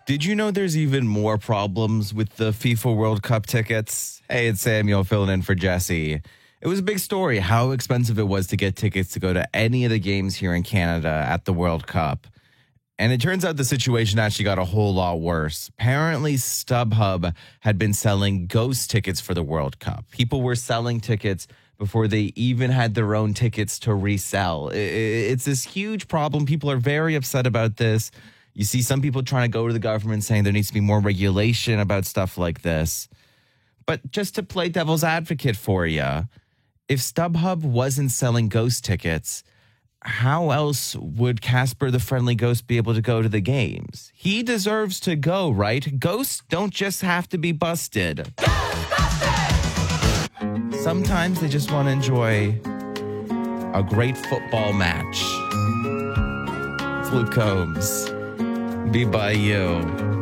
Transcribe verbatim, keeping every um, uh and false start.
Did you know there's even more problems with the FIFA World Cup tickets? Hey, it's Samuel filling in for Jesse. It was a big story how expensive it was to get tickets to go to any of the games here in Canada at the World Cup. And it turns out the situation actually got a whole lot worse. Apparently, StubHub had been selling ghost tickets for the World Cup. People were selling tickets before they even had their own tickets to resell. It's this huge problem. People are very upset about this. You see some people trying to go to the government saying there needs to be more regulation about stuff like this. But just to play devil's advocate for you, if StubHub wasn't selling ghost tickets, how else would Casper the Friendly Ghost be able to go to the games? He deserves to go, right? Ghosts don't just have to be busted. Sometimes they just want to enjoy a great football match. It's Luke Combs. Be by you.